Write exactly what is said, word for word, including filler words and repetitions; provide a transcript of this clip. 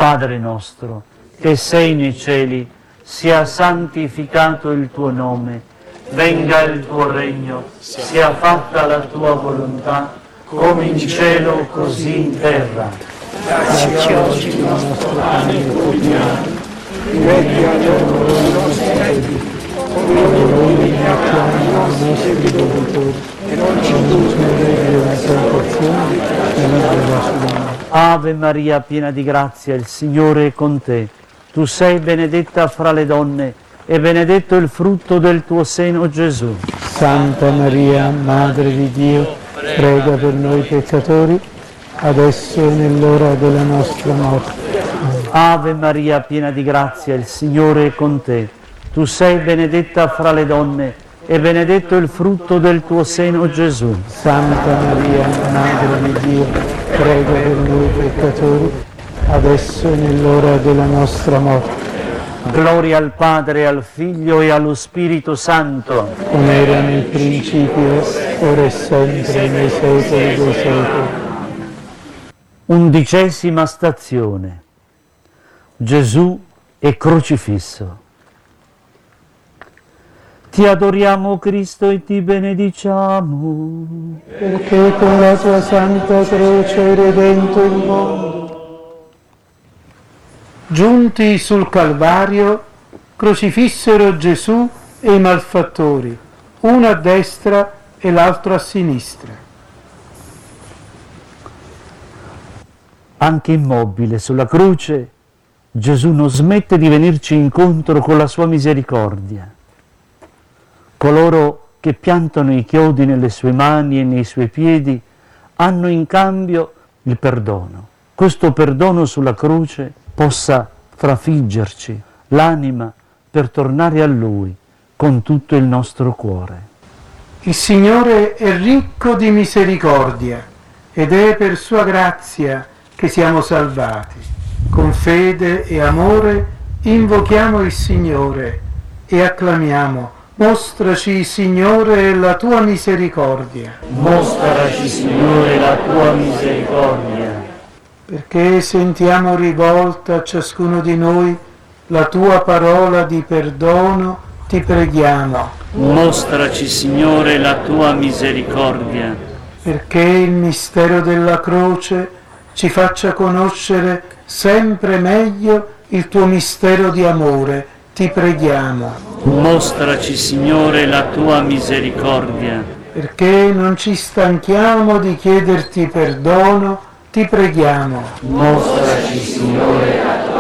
Padre nostro, che sei nei cieli, sia santificato il tuo nome, venga il tuo regno, sia fatta la tua volontà, come in cielo così in terra. Dacci oggi il nostro pane quotidiano, rimetti a noi i nostri debiti, come noi rimettiamo ai nostri debitori, e non ci indurre nella tentazione, ma liberaci dal male. Ave Maria, piena di grazia, il Signore è con te. Tu sei benedetta fra le donne, e benedetto il frutto del tuo seno, Gesù. Santa Maria, Madre di Dio, prega per noi peccatori, adesso e nell'ora della nostra morte. Ave Maria, piena di grazia, il Signore è con te. Tu sei benedetta fra le donne, e benedetto il frutto del tuo seno, Gesù. Santa Maria, Madre di Dio, prega per noi peccatori, adesso e nell'ora della nostra morte. Gloria al Padre, al Figlio e allo Spirito Santo. Come era nel principio, ora e sempre, nei secoli dei secoli. Undicesima stazione. Gesù è crocifisso. Ti adoriamo, Cristo, e ti benediciamo, perché con la tua santa croce hai redento il mondo. Giunti sul Calvario, crocifissero Gesù e i malfattori, uno a destra e l'altro a sinistra. Anche immobile sulla croce, Gesù non smette di venirci incontro con la sua misericordia. Coloro che piantano i chiodi nelle sue mani e nei suoi piedi hanno in cambio il perdono. Questo perdono sulla croce possa trafiggerci l'anima per tornare a Lui con tutto il nostro cuore. Il Signore è ricco di misericordia ed è per sua grazia che siamo salvati. Con fede e amore invochiamo il Signore e acclamiamo: mostraci, Signore, la tua misericordia. Mostraci, Signore, la tua misericordia. Perché sentiamo rivolta a ciascuno di noi la tua parola di perdono, ti preghiamo. Mostraci, Signore, la tua misericordia. Perché il mistero della croce ci faccia conoscere sempre meglio il tuo mistero di amore, ti preghiamo. Mostraci, Signore, la tua misericordia. Perché non ci stanchiamo di chiederti perdono, ti preghiamo. Mostraci, Signore, la tua